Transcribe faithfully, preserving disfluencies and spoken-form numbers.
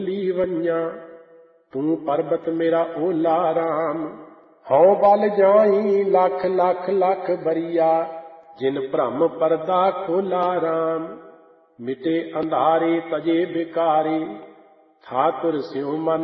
ਲੀ ਵਈਆਂ। ਤੂੰ ਪਰਬਤ ਮੇਰਾ ਓਲਾ ਰਾਮ। ਹਉ ਬਲ ਜਾਈ ਲੱਖ ਲੱਖ ਲੱਖ ਬਰੀਆ। ਜਿਨ ਭ੍ਰਮ ਪਰਦਾ ਖੋਲਾ ਰਾਮ। ਮਿਟੇ ਅੰਧਾਰੇ ਤਜੇ ਬਿਕਾਰੇ। ਠਾਕੁਰ ਸਿਉ ਮਨ